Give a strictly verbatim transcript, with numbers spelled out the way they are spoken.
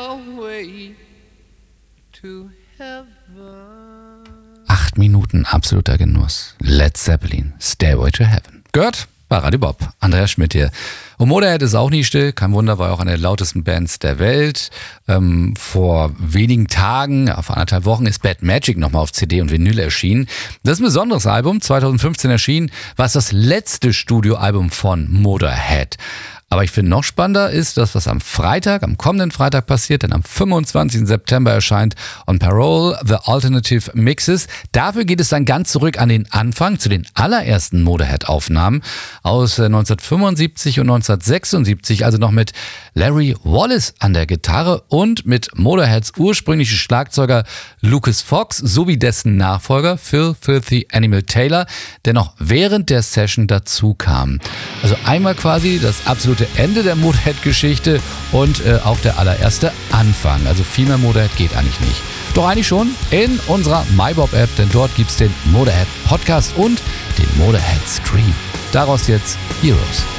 stairway to heaven. Acht Minuten absoluter Genuss. Led Zeppelin, Stairway to Heaven. Gehört bei Radio Bob. Andreas Schmidt hier. Und Motorhead ist auch nie still. Kein Wunder, war auch eine der lautesten Bands der Welt. Ähm, vor wenigen Tagen, vor anderthalb Wochen, ist Bad Magic nochmal auf C D und Vinyl erschienen. Das ist ein besonderes Album, zweitausendfünfzehn erschienen, war es das letzte Studioalbum von Motorhead. Aber ich finde, noch spannender ist das, was am Freitag, am kommenden Freitag passiert, denn am fünfundzwanzigsten September erscheint On Parole The Alternative Mixes. Dafür geht es dann ganz zurück an den Anfang, zu den allerersten Motorhead-Aufnahmen aus neunzehnhundertfünfundsiebzig und neunzehnhundertsechsundsiebzig, also noch mit Larry Wallace an der Gitarre und mit Motorheads ursprünglicher Schlagzeuger Lucas Fox sowie dessen Nachfolger Phil Filthy Animal Taylor, der noch während der Session dazu kam. Also einmal quasi das absolute Ende der Motorhead-Geschichte und äh, auch der allererste Anfang. Also viel mehr Motorhead geht eigentlich nicht. Doch eigentlich schon in unserer MyBob-App, denn dort gibt es den Motorhead-Podcast und den Motorhead-Stream. Daraus jetzt Heroes.